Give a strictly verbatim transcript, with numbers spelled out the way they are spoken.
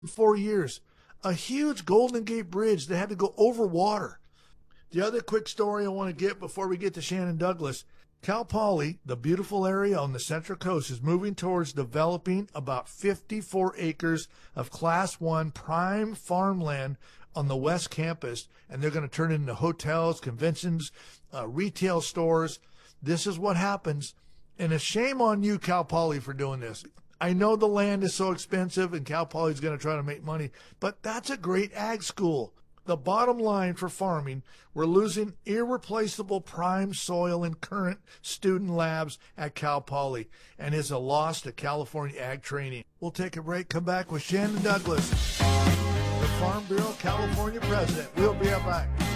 four years. A huge Golden Gate Bridge that had to go over water. The other quick story I want to get before we get to Shannon Douglas, Cal Poly, the beautiful area on the Central Coast, is moving towards developing about fifty-four acres of Class one prime farmland on the West Campus, and they're going to turn it into hotels, conventions, uh, retail stores. This is what happens, and a shame on you, Cal Poly, for doing this. I know the land is so expensive, and Cal Poly is going to try to make money, but that's a great ag school. The bottom line for farming, we're losing irreplaceable prime soil and current student labs at Cal Poly, and it's a loss to California ag training. We'll take a break, come back with Shannon Douglas, the Farm Bureau California president. We'll be right back.